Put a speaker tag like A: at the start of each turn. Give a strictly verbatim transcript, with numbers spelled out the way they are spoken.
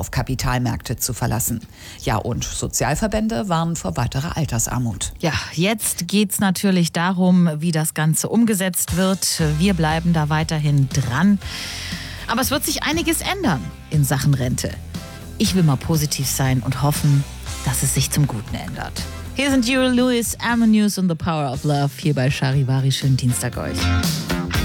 A: auf Kapitalmärkte zu verlassen. Ja, und Sozialverbände warnen vor weiterer Altersarmut.
B: Ja, jetzt geht's natürlich darum, wie das Ganze umgesetzt wird. Wir bleiben da weiterhin dran. Aber es wird sich einiges ändern in Sachen Rente. Ich will mal positiv sein und hoffen, dass es sich zum Guten ändert. Hier sind Huey Lewis, Amon News und The Power of Love hier bei Charivari. Schönen Dienstag euch.